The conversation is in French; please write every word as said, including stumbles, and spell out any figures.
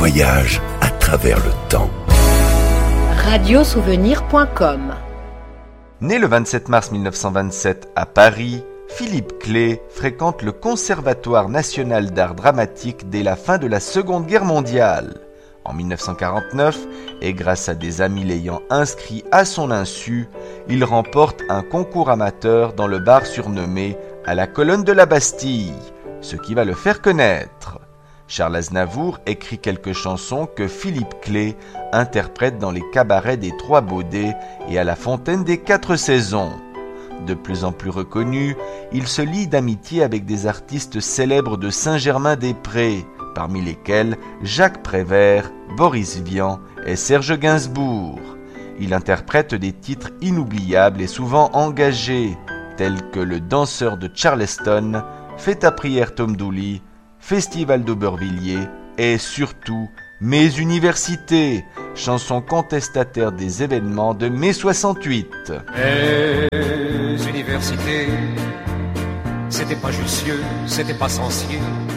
voyage à travers le temps. radio souvenir point com. Né le vingt-sept mars mille neuf cent vingt-sept à Paris, Philippe Clay fréquente le Conservatoire national d'art dramatique dès la fin de la Seconde Guerre mondiale. En mille neuf cent quarante-neuf, et grâce à des amis l'ayant inscrit à son insu, il remporte un concours amateur dans le bar surnommé « À la colonne de la Bastille », ce qui va le faire connaître. Charles Aznavour écrit quelques chansons que Philippe Clay interprète dans les cabarets des Trois Baudets et à la Fontaine des Quatre Saisons. De plus en plus reconnu, il se lie d'amitié avec des artistes célèbres de Saint-Germain-des-Prés, parmi lesquels Jacques Prévert, Boris Vian et Serge Gainsbourg. Il interprète des titres inoubliables et souvent engagés, tels que Le danseur de Charleston, Fais ta prière Tom Dooley, Festival d'Aubervilliers et surtout Mes universités, chanson contestataire des événements de mai soixante-huit. Mes universités, c'était pas Jussieu, c'était pas Censier,